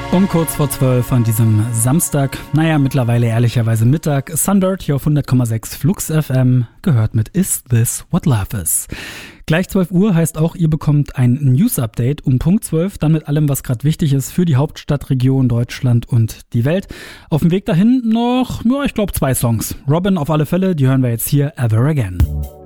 Um kurz vor 12 an diesem Samstag, mittlerweile ehrlicherweise Mittag, Sundirt hier auf 100,6 Flux FM, gehört mit Is This What Love Is. Gleich 12 Uhr heißt auch, ihr bekommt ein News-Update um Punkt 12, dann mit allem, was gerade wichtig ist für die Hauptstadtregion, Deutschland und die Welt. Auf dem Weg dahin noch, ich glaube 2 Songs. Robin auf alle Fälle, die hören wir jetzt hier, Ever Again.